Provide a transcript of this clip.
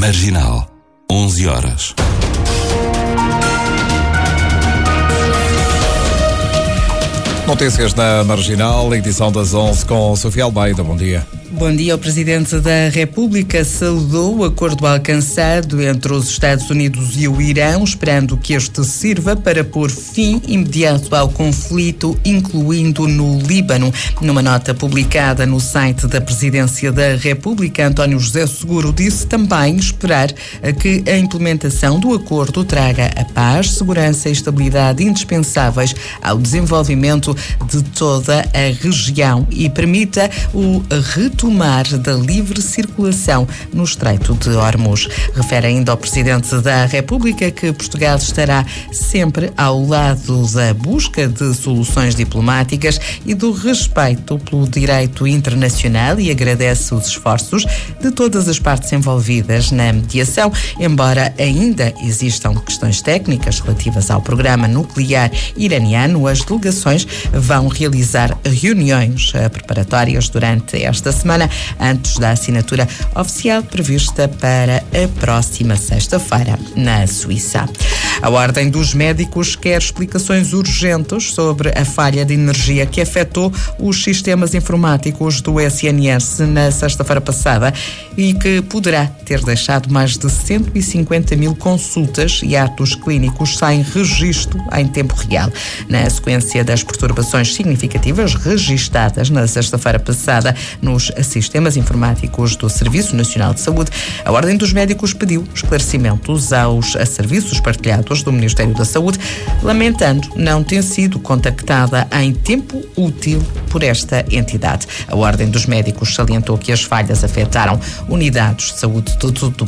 Marginal, 11 horas. Notícias na Marginal, edição das 11 com Sofia Almeida. Bom dia. Bom dia. O Presidente da República saudou o acordo alcançado entre os Estados Unidos e o Irão, esperando que este sirva para pôr fim imediato ao conflito, incluindo no Líbano. Numa nota publicada no site da Presidência da República, António José Seguro disse também esperar que a implementação do acordo traga a paz, segurança e estabilidade indispensáveis ao desenvolvimento de toda a região e permita o retomar da livre circulação no Estreito de Hormuz. Refere ainda ao Presidente da República que Portugal estará sempre ao lado da busca de soluções diplomáticas e do respeito pelo direito internacional e agradece os esforços de todas as partes envolvidas na mediação, embora ainda existam questões técnicas relativas ao programa nuclear iraniano. As delegações vão realizar reuniões preparatórias durante esta semana, antes da assinatura oficial prevista para a próxima sexta-feira na Suíça. A Ordem dos Médicos quer explicações urgentes sobre a falha de energia que afetou os sistemas informáticos do SNS na sexta-feira passada e que poderá ter deixado mais de 150 mil consultas e atos clínicos sem registro em tempo real. Na sequência das perturbações significativas registadas na sexta-feira passada nos sistemas informáticos do Serviço Nacional de Saúde, a Ordem dos Médicos pediu esclarecimentos aos serviços partilhados do Ministério da Saúde, lamentando não ter sido contactada em tempo útil por esta entidade. A Ordem dos Médicos salientou que as falhas afetaram unidades de saúde de todo